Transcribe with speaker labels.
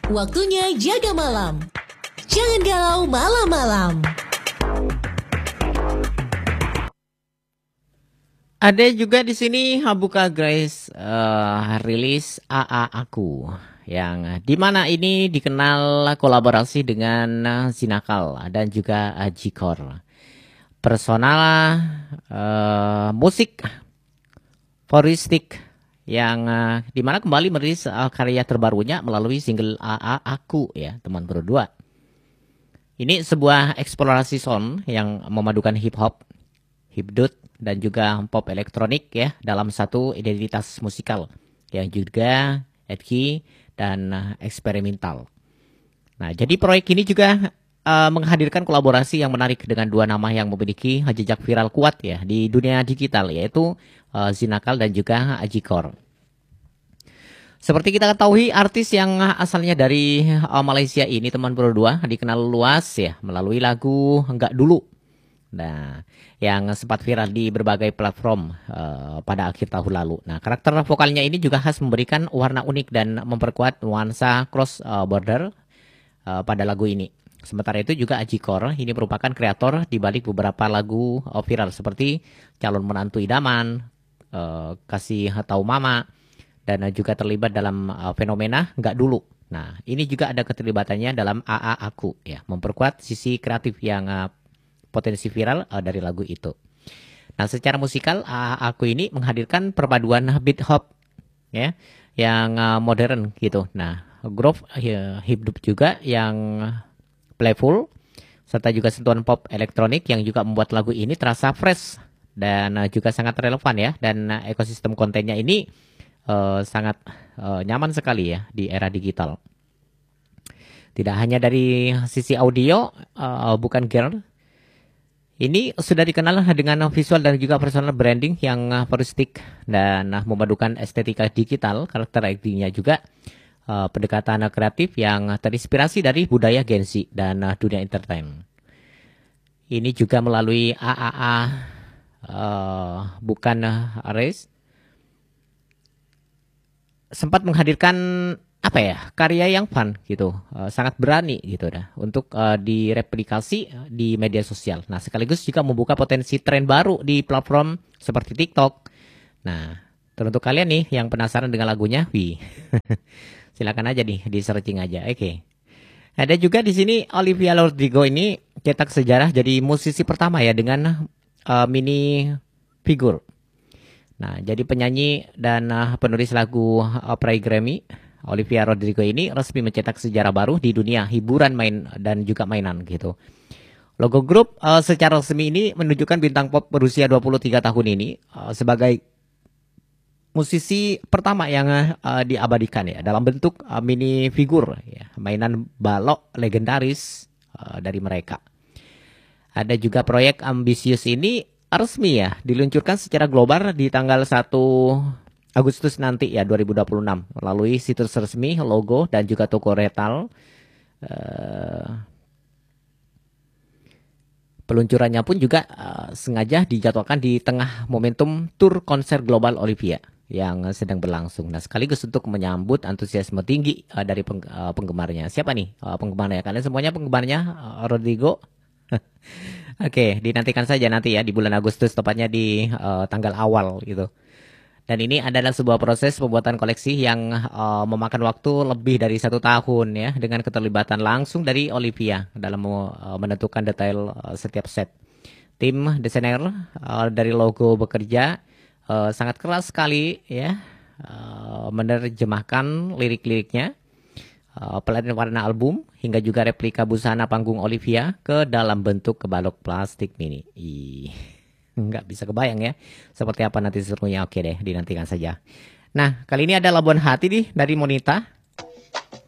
Speaker 1: Waktunya jaga malam. Jangan galau malam-malam.
Speaker 2: Ada juga di sini Habuka Grace rilis AA Aku yang dimana ini dikenal kolaborasi dengan Zinakal dan juga Jikor. Personal musik foristik yang dimana kembali merilis karya terbarunya melalui single AA Aku ya teman berdua. Ini sebuah eksplorasi sound yang memadukan hip hop, hipdut dan juga pop elektronik ya dalam satu identitas musikal yang juga edgy dan eksperimental. Nah, jadi proyek ini juga menghadirkan kolaborasi yang menarik dengan dua nama yang memiliki jejak viral kuat ya di dunia digital yaitu Zinakal dan juga Ajikor. Seperti kita ketahui, artis yang asalnya dari Malaysia ini teman berdua dikenal luas ya melalui lagu Enggak Dulu. Nah, yang sempat viral di berbagai platform pada akhir tahun lalu. Nah, karakter vokalnya ini juga khas memberikan warna unik dan memperkuat nuansa cross border pada lagu ini. Sementara itu juga Ajikor ini merupakan kreator di balik beberapa lagu viral seperti Calon Menantu Idaman, Kasih Tahu Mama, dan juga terlibat dalam fenomena Enggak Dulu. Nah, ini juga ada keterlibatannya dalam AA Aku ya, memperkuat sisi kreatif yang potensi viral dari lagu itu. Nah, secara musikal AA Aku ini menghadirkan perpaduan beat hop ya yang modern gitu. Nah, groove hip-hop juga yang playful serta juga sentuhan pop elektronik yang juga membuat lagu ini terasa fresh dan juga sangat relevan ya, dan ekosistem kontennya ini sangat nyaman sekali ya di era digital. Tidak hanya dari sisi audio, bukan girl. Ini sudah dikenal dengan visual dan juga personal branding yang futuristik dan memadukan estetika digital, karakter actingnya juga pendekatan kreatif yang terinspirasi dari budaya Gen Z dan dunia entertainment. Ini juga melalui AAA bukan race sempat menghadirkan apa ya karya yang fun gitu, sangat berani gitu dah untuk direplikasi di media sosial. Nah, sekaligus juga membuka potensi tren baru di platform seperti TikTok. Nah, teruntuk kalian nih yang penasaran dengan lagunya, silakan aja nih di searching aja. Oke. Ada juga di sini Olivia Rodrigo ini cetak sejarah jadi musisi pertama ya dengan mini figur. Nah, jadi penyanyi dan penulis lagu peraih Grammy, Olivia Rodrigo ini resmi mencetak sejarah baru di dunia hiburan main dan juga mainan gitu. Logo grup secara resmi ini menunjukkan bintang pop berusia 23 tahun ini sebagai musisi pertama yang diabadikan ya dalam bentuk mini figur ya, mainan balok legendaris dari mereka. Ada juga proyek ambisius ini resmi ya diluncurkan secara global di tanggal 1 Agustus nanti ya 2026 melalui situs resmi, logo dan juga toko retail. Peluncurannya pun juga sengaja dijadwalkan di tengah momentum tur konser global Olivia yang sedang berlangsung. Nah, sekaligus untuk menyambut antusiasme tinggi dari penggemarnya. Siapa nih penggemarnya? Kalian semuanya penggemarnya Rodrigo? Oke, dinantikan saja nanti ya di bulan Agustus, tepatnya di tanggal awal gitu. Dan ini adalah sebuah proses pembuatan koleksi yang memakan waktu lebih dari 1 tahun ya, dengan keterlibatan langsung dari Olivia dalam menentukan detail setiap set. Tim desainer dari logo bekerja sangat keras sekali ya, menerjemahkan lirik-liriknya, pelan warna album, hingga juga replika busana panggung Olivia ke dalam bentuk balok plastik mini. Nggak bisa kebayang ya seperti apa nanti serunya. Oke deh, dinantikan saja. Nah, kali ini ada Labuan Hati nih dari Monita.